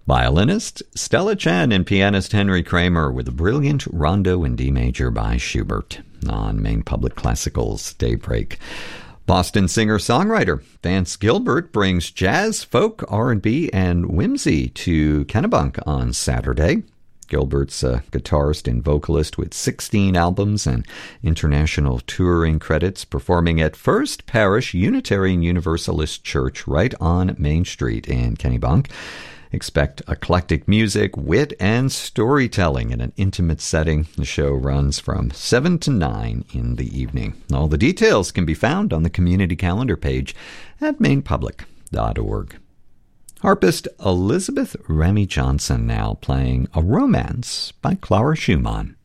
Violinist Stella Chen and pianist Henry Kramer with a brilliant rondo in D major by Schubert on Maine Public Classical's Daybreak. Boston singer-songwriter Vance Gilbert brings jazz, folk, R&B, and whimsy to Kennebunk on Saturday. Gilbert's a guitarist and vocalist with 16 albums and international touring credits, performing at First Parish Unitarian Universalist Church right on Main Street in Kennebunk. Expect eclectic music, wit, and storytelling in an intimate setting. The show runs from 7 to 9 in the evening. All the details can be found on the community calendar page at mainepublic.org. Harpist Elizabeth Remy Johnson now playing A Romance by Clara Schumann.